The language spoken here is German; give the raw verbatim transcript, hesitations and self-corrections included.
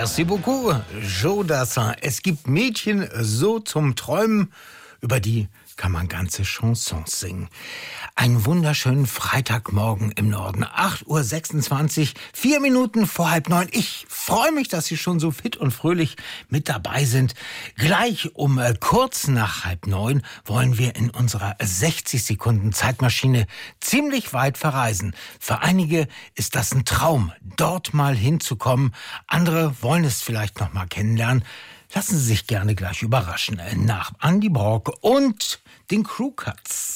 Merci beaucoup, Joe Dassin. Es gibt Mädchen so zum Träumen, über die kann man ganze Chansons singen. Einen wunderschönen Freitagmorgen im Norden, acht Uhr sechsundzwanzig, vier Minuten vor halb neun. Ich freue mich, dass Sie schon so fit und fröhlich mit dabei sind. Gleich um äh, kurz nach halb neun wollen wir in unserer sechzig Sekunden Zeitmaschine ziemlich weit verreisen. Für einige ist das ein Traum, dort mal hinzukommen. Andere wollen es vielleicht noch mal kennenlernen. Lassen Sie sich gerne gleich überraschen. Nach Andy Borg und den Crew Cuts.